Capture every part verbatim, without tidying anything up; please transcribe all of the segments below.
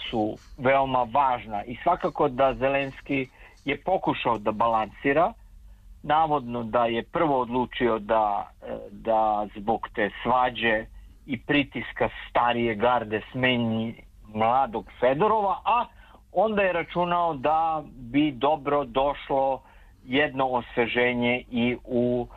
su veoma važna i svakako da Zelenski je pokušao da balansira, navodno da je prvo odlučio da, da zbog te svađe i pritiska starije garde smeni mladog Fedorova, a onda je računao da bi dobro došlo jedno osveženje i u,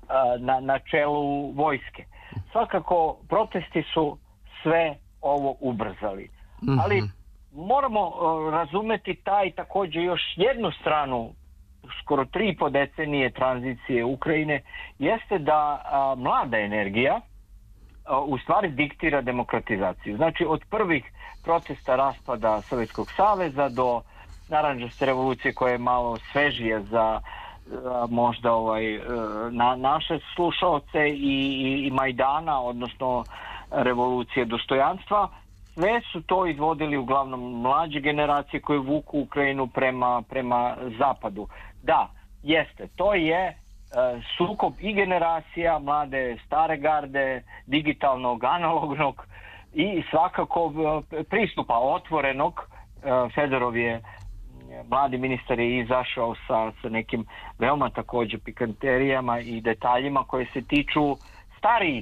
na, na čelu vojske. Svakako, protesti su sve ovo ubrzali. Mm-hmm. Ali moramo uh, razumeti taj također još jednu stranu skoro tri i po decenije tranzicije Ukrajine, jeste da uh, mlada energija uh, u stvari diktira demokratizaciju. Znači od prvih protesta raspada Sovjetskog saveza do naranđaste revolucije koja je malo svežije za uh, možda ovaj, uh, na naše slušaoce i, i Majdana, odnosno revolucije dostojanstva, sve su to izvodili uglavnom mlađe generacije koje vuku Ukrajinu prema, prema zapadu. Da, jeste, to je e, sukob i generacija, mlade stare garde, digitalnog, analognog i svakako e, pristupa otvorenog. E, Fedorov je, mladi ministar je izašao sa, sa nekim veoma također pikanterijama i detaljima koje se tiču starijih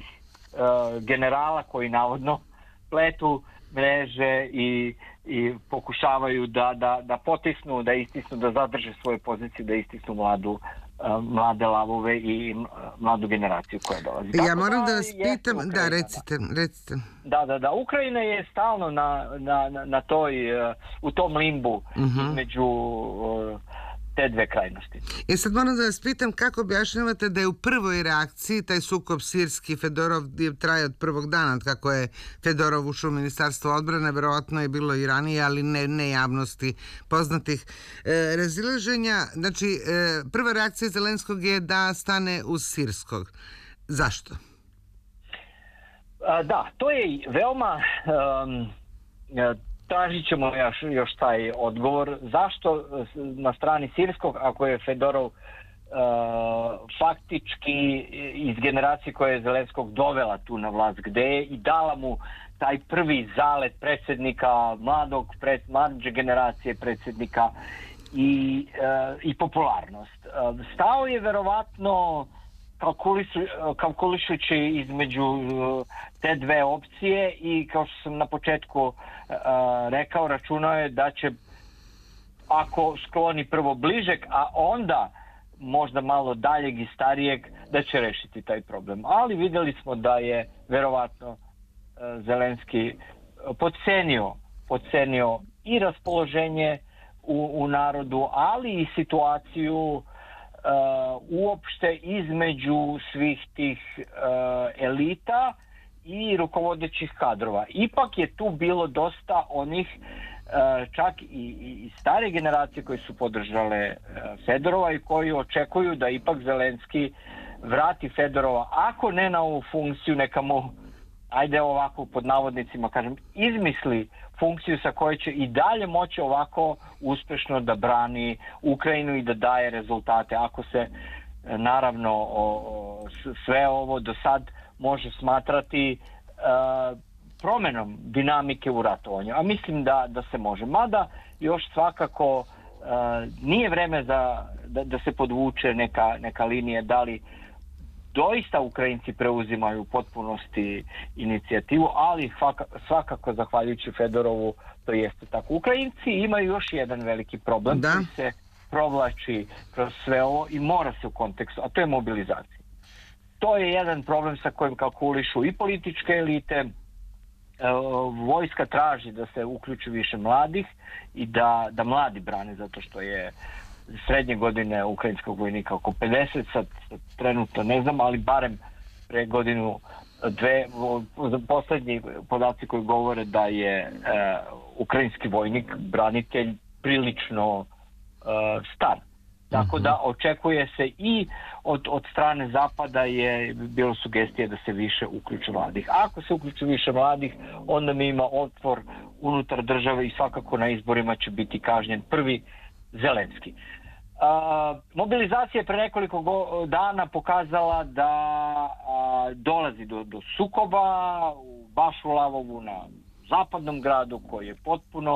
e, generala koji navodno pletu mreže i, i pokušavaju da, da, da potisnu, da istisnu, da zadrže svoje pozicije, da istisnu mladu, uh, mlade lavove i uh, mladu generaciju koja dolazi. Ja Tako moram da, da vas pitam, Ukrajina, da, recite, recite. Da, da, da, Ukrajina je stalno na, na, na, na toj, uh, u tom limbu uh-huh. između uh, te dve krajnosti. I sad moram da vas pitam kako objašnjavate da je u prvoj reakciji taj sukob sirski Fedorov traje od prvog dana, od kako je Fedorov ušao u Ministarstvo odbrane, verovatno je bilo i ranije, ali ne, ne javnosti poznatih e, razilaženja. Znači, e, prva reakcija Zelenskog je da stane uz sirskog. Zašto? A, da, to je veoma... Um, tražit ćemo još, još taj odgovor. Zašto na strani sirskog, ako je Fedorov uh, faktički iz generacije koja je Zelenskog dovela tu na vlast, gde je i dala mu taj prvi zalet predsjednika, mladog, pred, mlađe generacije predsjednika i, uh, i popularnost. Uh, stao je verovatno kalkulišu, kalkulišući između uh, te dve opcije i kao što sam na početku uh, rekao, računao je da će, ako skloni prvo bližeg, a onda možda malo daljeg i starijeg, da će rešiti taj problem. Ali vidjeli smo da je verovatno uh, Zelenski podcenio, podcenio i raspoloženje u, u narodu, ali i situaciju Uh, uopšte između svih tih uh, elita i rukovodećih kadrova. Ipak je tu bilo dosta onih uh, čak i, i stare generacije koji su podržale uh, Fedorova i koji očekuju da ipak Zelenski vrati Fedorova, ako ne na ovu funkciju, neka mu, ajde ovako pod navodnicima kažem, izmisli funkciju sa kojoj će i dalje moći ovako uspješno da brani Ukrajinu i da daje rezultate. Ako se naravno o, o, sve ovo do sad može smatrati uh, promenom dinamike u ratovanju. A mislim da, da se može. Mada još svakako uh, nije vreme za, da, da se podvuče neka, neka linija da li doista Ukrajinci preuzimaju u potpunosti inicijativu, ali svakako zahvaljujući Fedorovu to jeste tako. Ukrajinci imaju još jedan veliki problem da. koji se provlači kroz sve ovo i mora se u kontekstu, a to je mobilizacija. To je jedan problem sa kojim kalkulišu i političke elite. Vojska traži da se uključi više mladih i da, da mladi brane, zato što je srednje godine ukrajinskog vojnika oko pedeset, sad, sad trenutno ne znam, ali barem pre godinu dve, posljednji podaci koji govore da je e, ukrajinski vojnik, branitelj, prilično e, star. Tako da očekuje se i od, od strane Zapada je bilo sugestije da se više uključi mladih. Ako se uključi više mladih, onda mi ima otvor unutar države i svakako na izborima će biti kažnjen prvi Zelenski. Uh, mobilizacija je pre nekoliko go- dana pokazala da uh, dolazi do, do sukoba u baš u Lavovu na zapadnom gradu koji je potpuno